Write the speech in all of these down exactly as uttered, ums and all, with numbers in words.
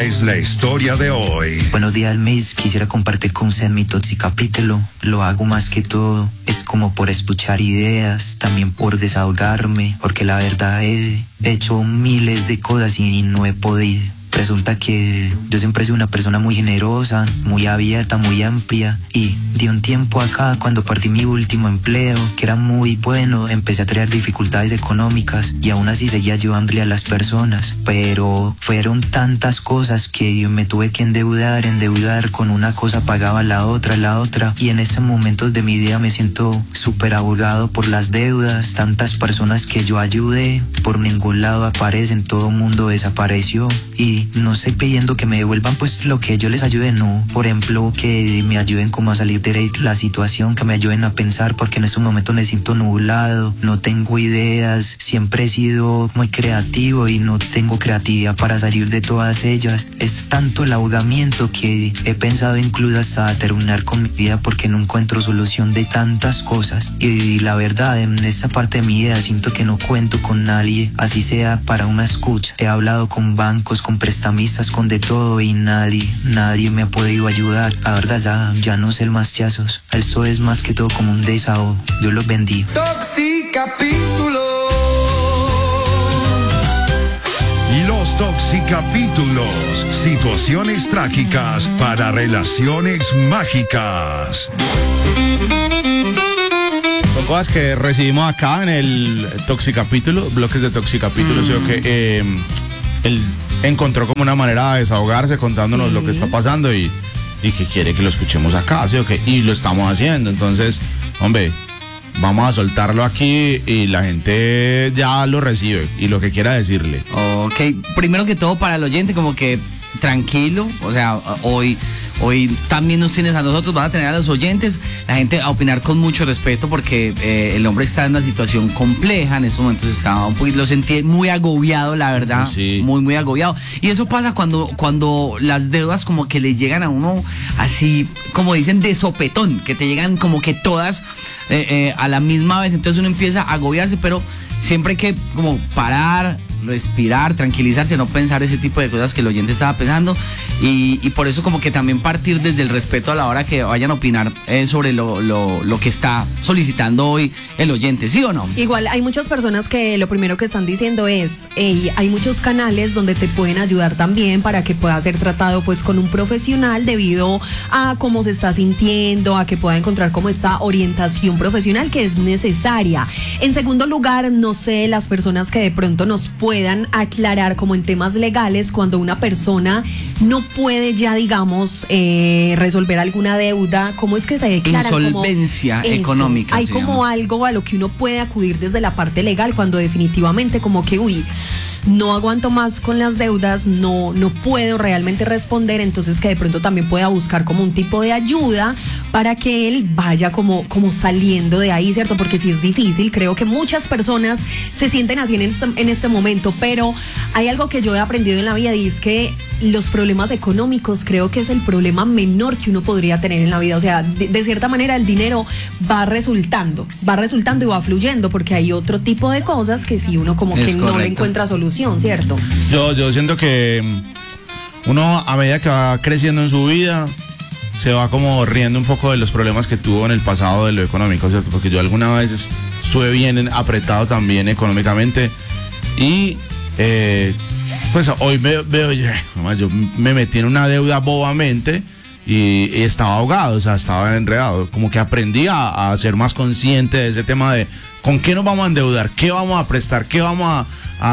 Esta es la historia de hoy. Buenos días, Miss. Quisiera compartir con usted mi toxicapítulo. Lo hago más que todo, es como por escuchar ideas, también por desahogarme, porque la verdad he hecho miles de cosas y no he podido. Resulta que yo siempre he sido una persona muy generosa, muy abierta, muy amplia, y de un tiempo acá, cuando perdí mi último empleo, que era muy bueno, empecé a tener dificultades económicas y aún así seguía ayudándole a las personas, pero fueron tantas cosas que me tuve que endeudar, endeudar, con una cosa pagaba la otra, la otra, y en esos momentos de mi vida me siento súper abogado por las deudas. Tantas personas que yo ayudé, por ningún lado aparecen, todo el mundo desapareció, y no estoy pidiendo que me devuelvan pues lo que yo les ayude, no. Por ejemplo, que me ayuden como a salir de la situación, que me ayuden a pensar, porque en estos momentos me siento nublado, no tengo ideas, siempre he sido muy creativo y no tengo creatividad para salir de todas ellas. Es tanto el ahogamiento que he pensado incluso hasta terminar con mi vida porque no encuentro solución de tantas cosas. Y la verdad, en esta parte de mi vida siento que no cuento con nadie, así sea para una escucha. He hablado con bancos, con prestamistas, con de todo, y nadie, nadie me ha podido ayudar. La verdad ya, ya no sé el más chazos. Eso es más que todo como un desahogo. Yo los bendigo. Toxicapítulo. Los toxicapítulos, situaciones trágicas para relaciones mágicas. Son cosas que recibimos acá en el toxicapítulo, bloques de toxicapítulos, mm. que eh, él encontró como una manera de desahogarse contándonos sí. lo que está pasando y, y que quiere que lo escuchemos acá, ¿sí o qué? Y lo estamos haciendo, entonces, hombre, vamos a soltarlo aquí y la gente ya lo recibe y lo que quiera decirle. Ok, primero que todo para el oyente, como que tranquilo, o sea, hoy... Hoy también nos tienes a nosotros, van a tener a los oyentes, la gente a opinar con mucho respeto porque eh, el hombre está en una situación compleja, en estos momentos estaba un poquito, lo sentí muy agobiado, la verdad, sí. muy, muy agobiado. Y eso pasa cuando, cuando las deudas como que le llegan a uno así, como dicen, de sopetón, que te llegan como que todas eh, eh, a la misma vez, entonces uno empieza a agobiarse, pero siempre hay que como parar, respirar, tranquilizarse, no pensar ese tipo de cosas que el oyente estaba pensando y, y por eso como que también partir desde el respeto a la hora que vayan a opinar eh, sobre lo, lo, lo que está solicitando hoy el oyente, ¿sí o no? Igual hay muchas personas que lo primero que están diciendo es, hey, hay muchos canales donde te pueden ayudar también para que pueda ser tratado pues con un profesional debido a cómo se está sintiendo, a que pueda encontrar como esta orientación profesional que es necesaria. En segundo lugar, no sé, las personas que de pronto nos pueden puedan aclarar como en temas legales cuando una persona no puede ya digamos eh, resolver alguna deuda, ¿cómo es que se declara? Insolvencia como económica. Hay como llama. Algo a lo que uno puede acudir desde la parte legal cuando definitivamente como que uy, no aguanto más con las deudas, no, no puedo realmente responder, entonces que de pronto también pueda buscar como un tipo de ayuda para que él vaya como, como saliendo de ahí, ¿cierto? Porque si es difícil, creo que muchas personas se sienten así en este, en este momento, pero hay algo que yo he aprendido en la vida y es que los problemas económicos creo que es el problema menor que uno podría tener en la vida, o sea, de, de cierta manera el dinero va resultando, va resultando y va fluyendo, porque hay otro tipo de cosas que si uno como es que correcto. No le encuentra solución, ¿cierto? Yo, yo siento que uno a medida que va creciendo en su vida se va como riendo un poco de los problemas que tuvo en el pasado de lo económico, ¿cierto? Porque yo alguna vez estuve bien apretado también económicamente y eh, pues hoy veo, veo yo, yo me metí en una deuda bobamente y, y estaba ahogado, o sea, estaba enredado, como que aprendí a, a ser más consciente de ese tema de con qué nos vamos a endeudar, qué vamos a prestar, qué vamos a,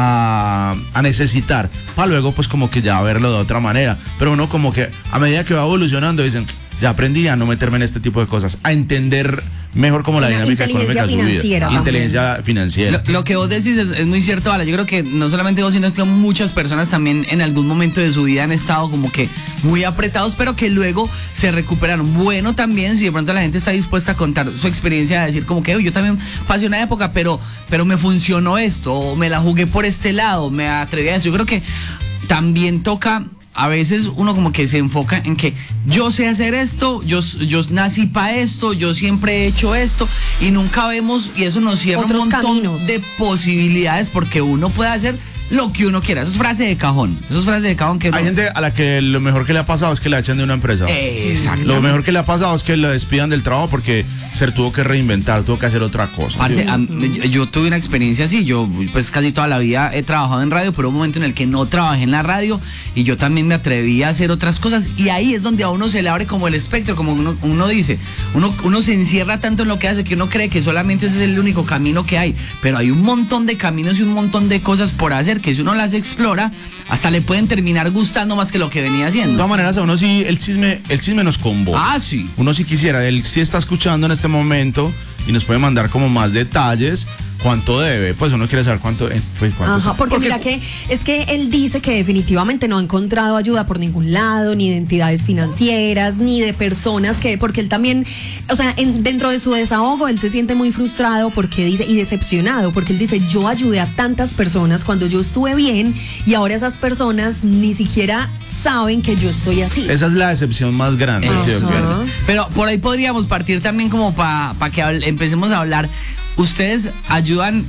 a, a necesitar, para luego pues como que ya verlo de otra manera, pero uno como que a medida que va evolucionando dicen, ya aprendí a no meterme en este tipo de cosas, a entender mejor como la Una dinámica económica de su vida. También. Inteligencia financiera. Lo, lo que vos decís es, es muy cierto, Vale. Yo creo que no solamente vos, sino que muchas personas también en algún momento de su vida han estado como que muy apretados, pero que luego se recuperaron. Bueno, también si de pronto la gente está dispuesta a contar su experiencia, a decir como que yo también pasé una época, pero, pero me funcionó esto, o me la jugué por este lado, me atreví a eso. Yo creo que también toca... A veces uno como que se enfoca en que yo sé hacer esto, yo, yo nací para esto, yo siempre he hecho esto y nunca vemos, y eso nos cierra otros un montón caminos. De posibilidades porque uno puede hacer lo que uno quiera. Eso es frase de cajón. Eso es frase de cajón que Hay uno- gente a la que lo mejor que le ha pasado es que la echen de una empresa. Exactamente. Lo mejor que le ha pasado es que la despidan del trabajo porque se tuvo que reinventar, tuvo que hacer otra cosa. Parce, a- yo, yo tuve una experiencia así, yo pues casi toda la vida he trabajado en radio, pero hubo un momento en el que no trabajé en la radio y yo también me atreví a hacer otras cosas y ahí es donde a uno se le abre como el espectro, como uno, uno dice, uno, uno se encierra tanto en lo que hace que uno cree que solamente ese es el único camino que hay, pero hay un montón de caminos y un montón de cosas por hacer que si uno las explora, hasta le pueden terminar gustando más que lo que venía De haciendo. todas maneras, a uno sí, el chisme, el chisme nos convoca. Ah, sí. Uno sí quisiera, él sí está escuchando en este momento y nos puede mandar como más detalles, cuánto debe, pues uno quiere saber cuánto, eh, pues, cuánto Ajá, es- porque, mira que es que él dice que definitivamente no ha encontrado ayuda por ningún lado, ni de entidades financieras, ni de personas que, porque él también, o sea, en- dentro de su desahogo, él se siente muy frustrado porque dice, y decepcionado, porque él dice, yo ayudé a tantas personas cuando yo estuve bien y ahora esas personas ni siquiera saben que yo estoy así. Esa es la decepción más grande, Eso, ¿cierto? Ajá. Pero por ahí podríamos partir también como para que hable- empecemos a hablar. Ustedes ayudan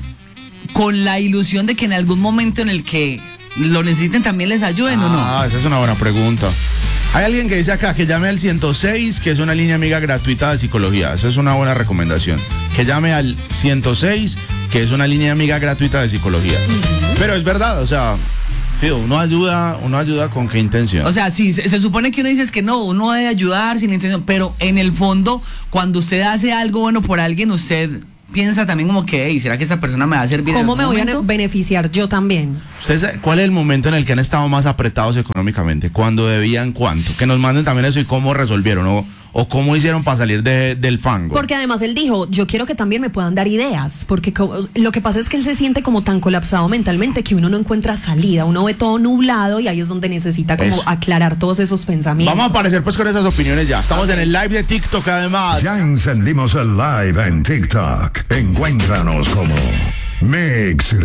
con la ilusión de que en algún momento en el que lo necesiten también les ayuden o no. Ah, esa es una buena pregunta. Hay alguien que dice acá que llame al ciento seis, que es una línea amiga gratuita de psicología. Esa es una buena recomendación. Que llame al ciento seis, que es una línea amiga gratuita de psicología. Pero es verdad, o sea, tío, uno ayuda, uno ayuda con qué intención. O sea, sí, se, se supone que uno dice es que no, uno debe ayudar sin intención, pero en el fondo, cuando usted hace algo bueno por alguien, usted piensa también como que, hey, ¿será que esa persona me va a servir? en ¿Cómo me algún voy a momento? beneficiar yo también? ¿Ustedes saben ¿Cuál es el momento en el que han estado más apretados económicamente? ¿Cuándo debían cuánto? Que nos manden también eso y cómo resolvieron o, o cómo hicieron para salir de- del fango. Porque además él dijo, yo quiero que también me puedan dar ideas, porque co- lo que pasa es que él se siente como tan colapsado mentalmente que uno no encuentra salida, uno ve todo nublado y ahí es donde necesita como Eso. aclarar todos esos pensamientos. Vamos a aparecer pues con esas opiniones ya. Estamos en el live de TikTok además. Ya encendimos el live en TikTok. Encuéntranos como Mix